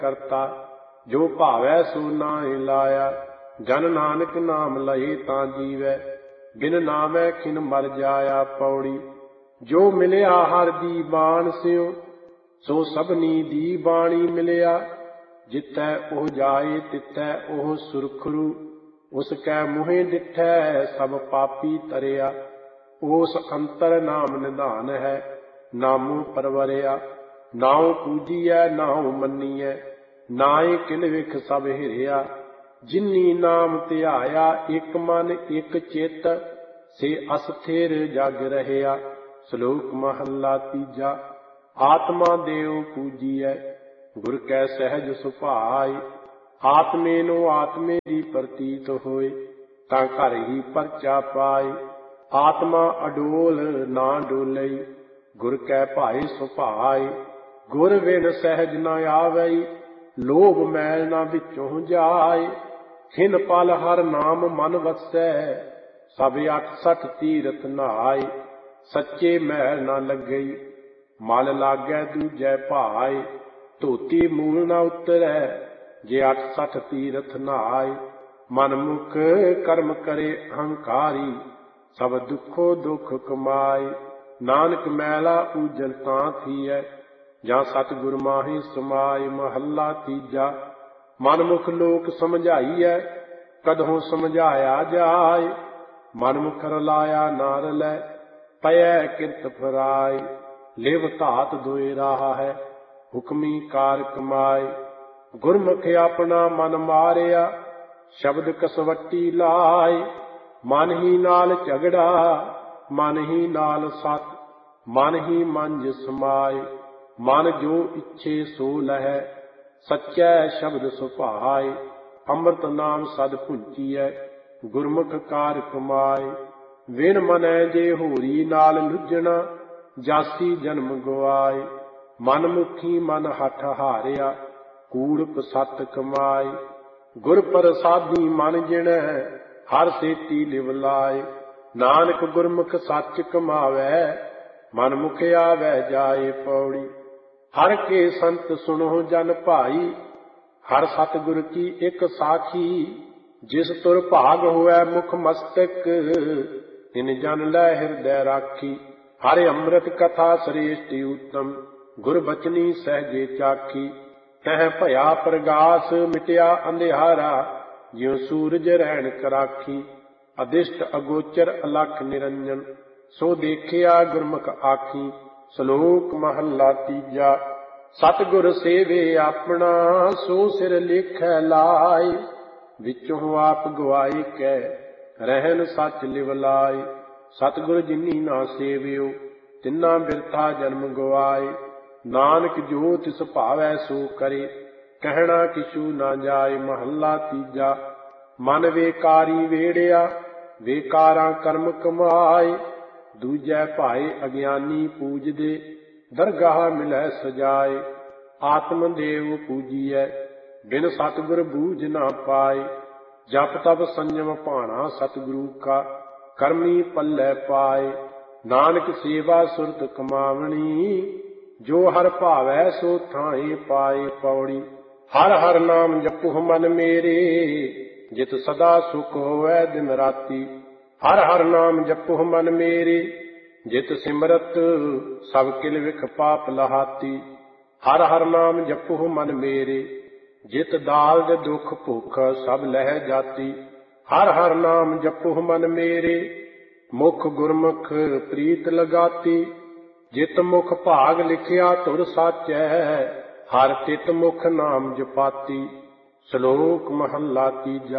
करता। जो भावै सो नाहि लाया, जन नानक नाम लहे तां जीवै। बिन नामै खिन मर जाया। पौड़ी। जो मिलिया हर दी बाण स्यों, सो सबनी दी बाणी मिलिया। जिथै ओह जाए तिथै ओह सुरखरू, उसकै मुँहे डिठै सब पापी तरिया। ओस अंतर नाम निधान है, नामो परवरिया। नाउ पूजिए नाउ मन्निए, नाए किल विख सब हिरिया। जिन्नी नाम ध्याया एक मन एक चित, से अस्थिर जग रहया। श्लोक महला तीजा। आत्मा देव पूजिए, गुर कै सहज सुभाए। आत्मे नो आत्मे दी प्रतीत होए, तां घर ही परचा पाए। आत्मा अडोल ना डोलई, गुर कै भाए सुभाए। गुर बिन सहज न आवई, लोभ मैल ना विचों जाए। खिन पल हर नाम मन वसै, सब 68 तीरथ नहाए। सच्चे मैल न लगई, मल लागै दूजै भाए। धोती मूल न उतरै, जे 68 तीरथ नहाए। मन मुख कर्म करे अहंकारी, सब दुखो दुख कमाए। नानक मैला ऊजल तां थीऐ, ਜਾਂ सतगुर माही समाय। महला तीजा। मन मुख लोक समझाइਐ, कदहों समझाया जाय। मन मुख रलाया ना रलै, पयै किरत फराय। लिव धात दोए राह है, हुक्मी कार कमाए। गुरमुख अपना मन मारिया, शब्द कसवट्टी लाए। मन ही नाल झगड़ा, मन ही नाल सत, मन ही मंज समाए। मन जो इच्छे सो लहै, सच्चै शब्द सुभाए। अमृत नाम सद भुंचीਐ, गुरमुख कार कमाए। विन मनै जे होरी नाल लुझਣਾ, जासी जन्म गवाए। मन मुखी मन हठ हारिया, कूड़प सत कमाए। गुर प्रसादी मन जिणै, हर सेती लिव लाए। नानक गुरमुख सच कमावै, मन मुख आवै जाए। पौड़ी। हर के संत सुनो जन भाई, हर सतगुर की एक साखी। जिस तुर भाग होवै मुख मस्तक, तिन जन लै हृदय राखी। हर अमृत कथा श्रेष्ठ उत्तम, गुर बचनी सहजे चाखी। तह भया प्रगास मिटिया अंधियारा, ज्यों सूरज रहन कराखी। अदिष्ट अगोचर अलख निरंजन, सो देखिया गुरमुख आखी। श्लोक महला तीजा। सतगुर सेवे अपना, सो सिर लेखै लाए। विचों आप गवाई कै, रहन सच लिव लाए। सतगुर जिनी ना सेवियो, तिन्ना बिरथा जन्म गवाए। नानक जो तिस भावै सो करे, कहना किछू ना जाए। महला तीजा। मन वेकारी वेड़िया, वेकारां कर्म कमाए। दूजै भाए अज्ञानी पूजदे, दरगाह मिलै सजाए। आत्म देव पूजिए, बिन सतगुर बूझ ना पाए। जप तप संयम भाना सतगुरु का, कर्मी पल्लै पाए। नानक सेवा सुरत कमावनी, जो हर भावै सो थाए पाए। पौड़ी। हर हर नाम जपो मन मेरे, जित सदा सुख होवै दिन राती। हर हर नाम जपो मन मेरे, जित सिमरत सब किल विख पाप लहाती। हर हर नाम जपो मन मेरे, जित दाल्द दुख भुख सब लह जाती। हर हर नाम जपो मन मेरे, मुख गुरमुख प्रीत लगाती। जित मुख भाग लिखिया तुर साचै, हर तित मुख नाम जपाती। श्लोक महला तीजा।